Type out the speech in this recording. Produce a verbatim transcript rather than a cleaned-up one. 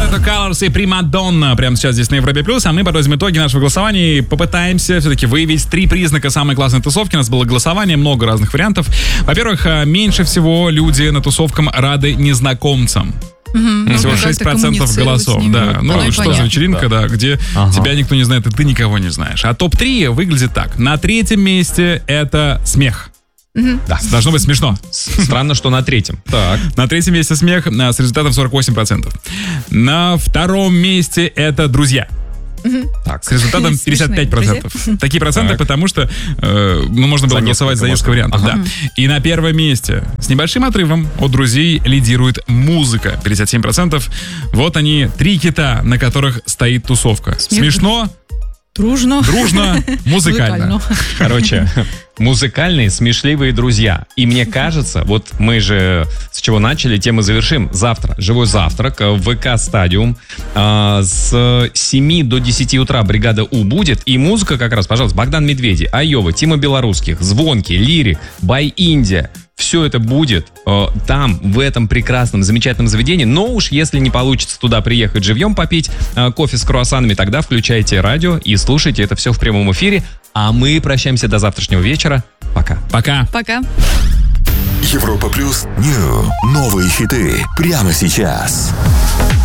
это Colors и Примадонна прямо сейчас здесь на Европе Плюс, а мы подводим итоги нашего голосования и попытаемся все-таки выявить три признака самой классной тусовки. У нас было голосование, много разных вариантов. Во-первых, меньше всего люди на тусовкам рады незнакомцам. Угу. Всего шесть процентов голосов. Да. Ну, ну что понятно. За вечеринка, да, да где ага. тебя никто не знает, и ты никого не знаешь. А топ три выглядит так. На третьем месте это смех. Угу. Да, должно быть смешно. Странно, что на третьем. Так. На третьем месте смех с результатом сорок восемь процентов. На втором месте это друзья. Угу. Так, с результатом пятьдесят пять процентов. Такие проценты, так. потому что э, ну, можно было за голосовать за несколько вариантов. Ага. Да. И на первом месте с небольшим отрывом от друзей лидирует музыка. пятьдесят семь процентов. Вот они, три кита, на которых стоит тусовка. Смех. Смешно. Дружно. Дружно, музыкально. Короче, музыкальные, смешливые друзья. И мне кажется, вот мы же с чего начали, тем и завершим. Завтра, живой завтрак в ВК Стадиум. С семи до десяти утра бригада У будет. И музыка как раз, пожалуйста, Богдан Медведи, Айова, Тима Белорусских, Звонки, Лирик, Бай Индия. Все это будет э, там, в этом прекрасном, замечательном заведении. Но уж если не получится туда приехать живьем попить э, кофе с круассанами, тогда включайте радио и слушайте это все в прямом эфире. А мы прощаемся до завтрашнего вечера. Пока. Пока. Пока. Европа Плюс. Нью. Новые хиты. Прямо сейчас.